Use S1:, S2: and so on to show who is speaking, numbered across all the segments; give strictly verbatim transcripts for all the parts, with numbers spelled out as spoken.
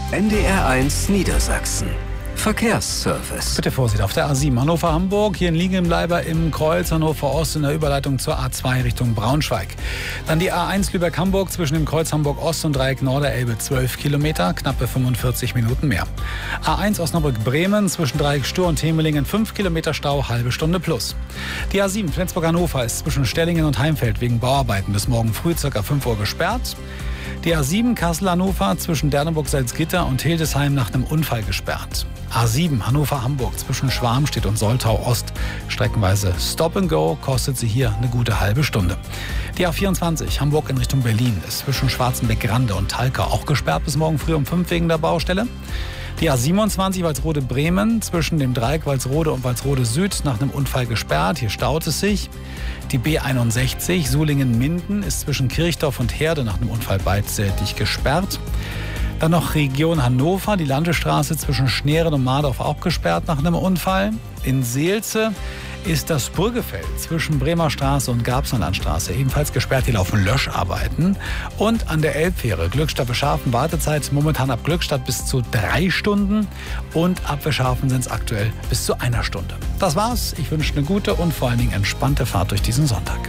S1: N D R eins Niedersachsen. Verkehrsservice.
S2: Bitte Vorsicht auf der A sieben Hannover-Hamburg. Hier in Liegenbleiber im Kreuz Hannover-Ost in der Überleitung zur A zwei Richtung Braunschweig. Dann die A eins Lübeck-Hamburg zwischen dem Kreuz Hamburg-Ost und Dreieck Norderelbe zwölf Kilometer, knappe fünfundvierzig Minuten mehr. A eins Osnabrück-Bremen zwischen Dreieck Stur und Temelingen fünf Kilometer Stau, halbe Stunde plus. Die A sieben Flensburg-Hannover ist zwischen Stellingen und Heimfeld wegen Bauarbeiten bis morgen früh ca. fünf Uhr gesperrt. Die A sieben Kassel-Hannover zwischen Derneburg-Salzgitter und Hildesheim nach einem Unfall gesperrt. A sieben Hannover-Hamburg zwischen Schwarmstedt und Soltau-Ost streckenweise Stop and Go, kostet sie hier eine gute halbe Stunde. Die A vierundzwanzig Hamburg in Richtung Berlin ist zwischen Schwarzenbeck-Grande und Talca auch gesperrt bis morgen früh um fünf wegen der Baustelle. Die A siebenundzwanzig Walsrode-Bremen zwischen dem Dreieck Walsrode und Walsrode Süd nach einem Unfall gesperrt. Hier staut es sich. Die B einundsechzig Sulingen-Minden ist zwischen Kirchdorf und Herde nach einem Unfall beidseitig gesperrt. Dann noch Region Hannover, die Landesstraße zwischen Schneren und Mardorf auch gesperrt nach einem Unfall. In Seelze ist das Brüggefeld zwischen Bremer Straße und Garbsenlandstraße ebenfalls gesperrt. Hier laufen Löscharbeiten. Und an der Elbfähre Glückstadt Beschafen Wartezeit momentan ab Glückstadt bis zu drei Stunden und ab Beschafen sind es aktuell bis zu einer Stunde. Das war's. Ich wünsche eine gute und vor allen Dingen entspannte Fahrt durch diesen Sonntag.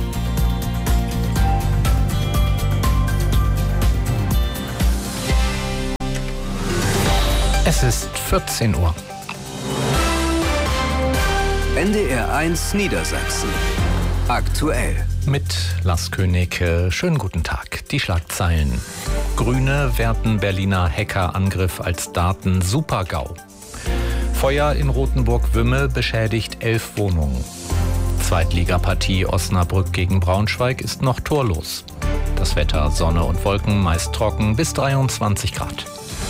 S3: Es ist vierzehn Uhr.
S1: N D R eins Niedersachsen. Aktuell.
S3: Mit Lars König. Schönen guten Tag. Die Schlagzeilen. Grüne werten Berliner Hackerangriff als Daten-Super-GAU. Feuer in Rothenburg-Wümme beschädigt elf Wohnungen. Zweitligapartie Osnabrück gegen Braunschweig ist noch torlos. Das Wetter Sonne und Wolken, meist trocken, bis dreiundzwanzig Grad.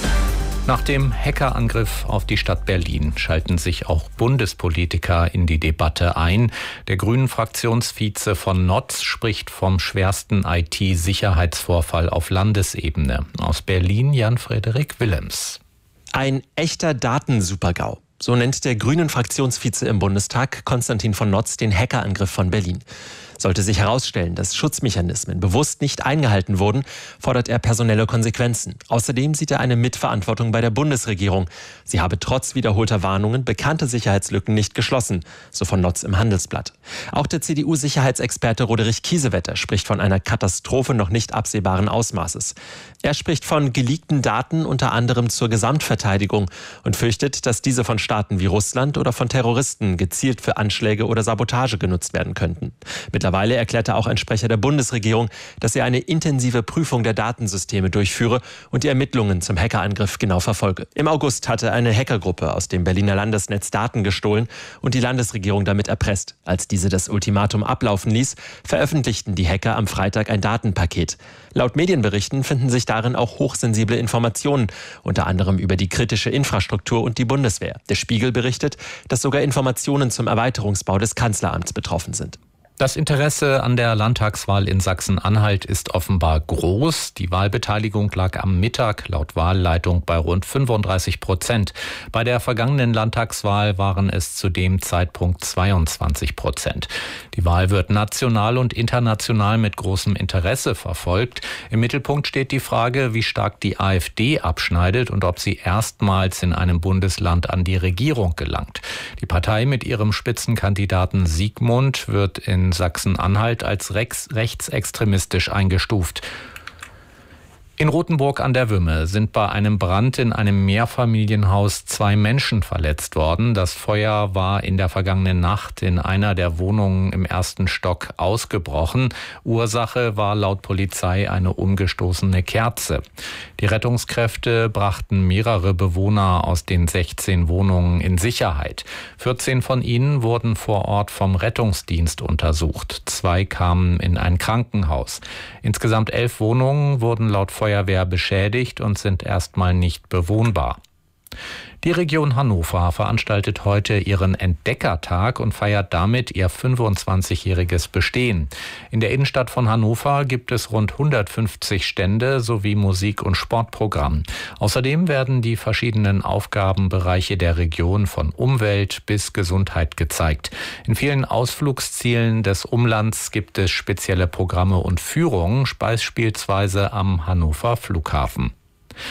S3: Nach dem Hackerangriff auf die Stadt Berlin schalten sich auch Bundespolitiker in die Debatte ein. Der Grünen-Fraktionsvize von Notz spricht vom schwersten I T-Sicherheitsvorfall auf Landesebene. Aus Berlin Jan-Frederik Willems.
S4: Ein echter Daten-Super-GAU. So nennt der Grünen-Fraktionsvize im Bundestag Konstantin von Notz den Hackerangriff von Berlin. Sollte sich herausstellen, dass Schutzmechanismen bewusst nicht eingehalten wurden, fordert er personelle Konsequenzen. Außerdem sieht er eine Mitverantwortung bei der Bundesregierung. Sie habe trotz wiederholter Warnungen bekannte Sicherheitslücken nicht geschlossen, so von Notz im Handelsblatt. Auch der C D U-Sicherheitsexperte Roderich Kiesewetter spricht von einer Katastrophe noch nicht absehbaren Ausmaßes. Er spricht von geleakten Daten unter anderem zur Gesamtverteidigung und fürchtet, dass diese von Staaten wie Russland oder von Terroristen gezielt für Anschläge oder Sabotage genutzt werden könnten. Mittlerweile erklärte auch ein Sprecher der Bundesregierung, dass er eine intensive Prüfung der Datensysteme durchführe und die Ermittlungen zum Hackerangriff genau verfolge. Im August hatte eine Hackergruppe aus dem Berliner Landesnetz Daten gestohlen und die Landesregierung damit erpresst. Als diese das Ultimatum ablaufen ließ, veröffentlichten die Hacker am Freitag ein Datenpaket. Laut Medienberichten finden sich darin auch hochsensible Informationen, unter anderem über die kritische Infrastruktur und die Bundeswehr. Der Spiegel berichtet, dass sogar Informationen zum Erweiterungsbau des Kanzleramts betroffen sind.
S3: Das Interesse an der Landtagswahl in Sachsen-Anhalt ist offenbar groß. Die Wahlbeteiligung lag am Mittag laut Wahlleitung bei rund fünfunddreißig Prozent. Bei der vergangenen Landtagswahl waren es zu dem Zeitpunkt zweiundzwanzig Prozent. Die Wahl wird national und international mit großem Interesse verfolgt. Im Mittelpunkt steht die Frage, wie stark die AfD abschneidet und ob sie erstmals in einem Bundesland an die Regierung gelangt. Die Partei mit ihrem Spitzenkandidaten Siegmund wird in Sachsen-Anhalt als rechts, rechtsextremistisch eingestuft. In Rothenburg an der Wümme sind bei einem Brand in einem Mehrfamilienhaus zwei Menschen verletzt worden. Das Feuer war in der vergangenen Nacht in einer der Wohnungen im ersten Stock ausgebrochen. Ursache war laut Polizei eine umgestoßene Kerze. Die Rettungskräfte brachten mehrere Bewohner aus den sechzehn Wohnungen in Sicherheit. vierzehn von ihnen wurden vor Ort vom Rettungsdienst untersucht. Zwei kamen in ein Krankenhaus. Insgesamt elf Wohnungen wurden laut Feuerwehr beschädigt und sind erstmal nicht bewohnbar. Die Region Hannover veranstaltet heute ihren Entdeckertag und feiert damit ihr fünfundzwanzigjähriges Bestehen. In der Innenstadt von Hannover gibt es rund hundertfünfzig Stände sowie Musik- und Sportprogramm. Außerdem werden die verschiedenen Aufgabenbereiche der Region von Umwelt bis Gesundheit gezeigt. In vielen Ausflugszielen des Umlands gibt es spezielle Programme und Führungen, beispielsweise am Hannover Flughafen.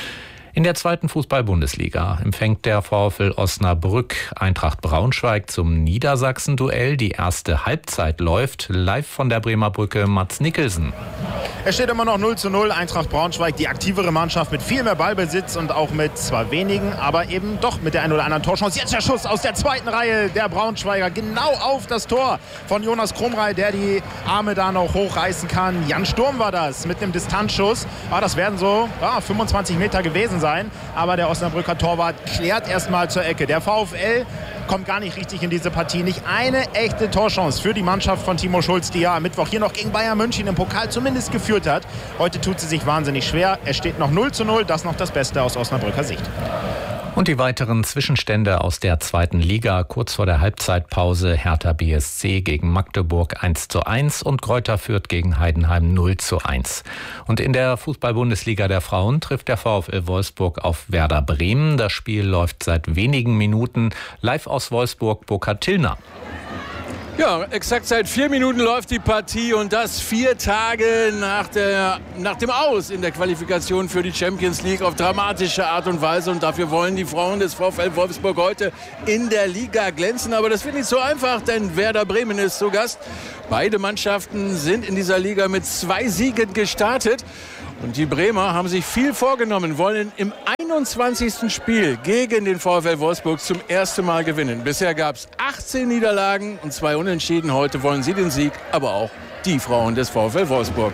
S3: In der zweiten Fußball-Bundesliga empfängt der VfL Osnabrück Eintracht Braunschweig zum Niedersachsen-Duell. Die erste Halbzeit läuft live von der Bremer Brücke Mats Nicholson.
S5: Es steht immer noch null zu null. Eintracht Braunschweig, die aktivere Mannschaft mit viel mehr Ballbesitz und auch mit zwar wenigen, aber eben doch mit der ein oder anderen Torchance. Jetzt der Schuss aus der zweiten Reihe der Braunschweiger genau auf das Tor von Jonas Krumrei, der die Arme da noch hochreißen kann. Jan Sturm war das mit einem Distanzschuss. Ah, das werden so ah, fünfundzwanzig Meter gewesen sein. Aber der Osnabrücker Torwart klärt erstmal zur Ecke. Der VfL kommt gar nicht richtig in diese Partie. Nicht eine echte Torchance für die Mannschaft von Timo Schulz, die ja am Mittwoch hier noch gegen Bayern München im Pokal zumindest geführt hat. Heute tut sie sich wahnsinnig schwer. Es steht noch null zu null. Das noch das Beste aus Osnabrücker Sicht.
S3: Und die weiteren Zwischenstände aus der zweiten Liga. Kurz vor der Halbzeitpause Hertha B S C gegen Magdeburg eins zu eins und Greuther Fürth gegen Heidenheim null zu eins. Und in der Fußball-Bundesliga der Frauen trifft der VfL Wolfsburg auf Werder Bremen. Das Spiel läuft seit wenigen Minuten. Live aus Wolfsburg, Burkhard Tillner.
S6: Ja, exakt seit vier Minuten läuft die Partie und das vier Tage nach, der, nach dem Aus in der Qualifikation für die Champions League auf dramatische Art und Weise. Und dafür wollen die Frauen des VfL Wolfsburg heute in der Liga glänzen. Aber das wird nicht so einfach, denn Werder Bremen ist zu Gast. Beide Mannschaften sind in dieser Liga mit zwei Siegen gestartet. Und die Bremer haben sich viel vorgenommen, wollen im einundzwanzigsten Spiel gegen den VfL Wolfsburg zum ersten Mal gewinnen. Bisher gab es achtzehn Niederlagen und zwei Unentschieden. Heute wollen sie den Sieg, aber auch die Frauen des VfL Wolfsburg.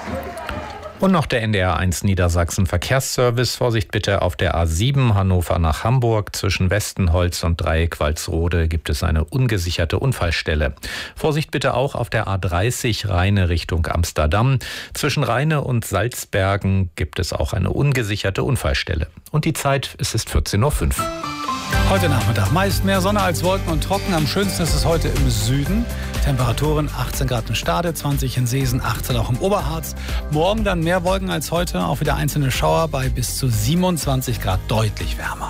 S3: Und noch der N D R eins Niedersachsen Verkehrsservice. Vorsicht bitte auf der A sieben Hannover nach Hamburg. Zwischen Westenholz und Dreieck Walsrode gibt es eine ungesicherte Unfallstelle. Vorsicht bitte auch auf der A dreißig Rheine Richtung Amsterdam. Zwischen Rheine und Salzbergen gibt es auch eine ungesicherte Unfallstelle. Und die Zeit, es ist vierzehn Uhr fünf.
S2: Heute Nachmittag meist mehr Sonne als Wolken und trocken. Am schönsten ist es heute im Süden. Temperaturen achtzehn Grad in Stade, zwanzig in Seesen, achtzehn auch im Oberharz. Morgen dann mehr Wolken als heute, auch wieder einzelne Schauer bei bis zu siebenundzwanzig Grad, deutlich wärmer.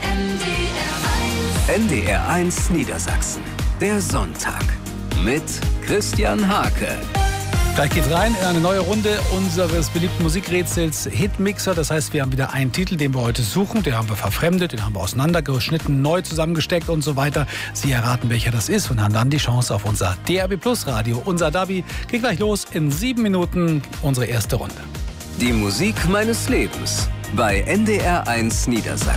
S1: N D R eins Niedersachsen. Der Sonntag mit Christian Hake.
S2: Gleich geht's rein in eine neue Runde unseres beliebten Musikrätsels Hitmixer. Das heißt, wir haben wieder einen Titel, den wir heute suchen. Den haben wir verfremdet, den haben wir auseinandergeschnitten, neu zusammengesteckt und so weiter. Sie erraten, welcher das ist und haben dann die Chance auf unser D R B Plus Radio. Unser Davi geht gleich los in sieben Minuten, unsere erste Runde.
S1: Die Musik meines Lebens bei N D R eins Niedersachsen.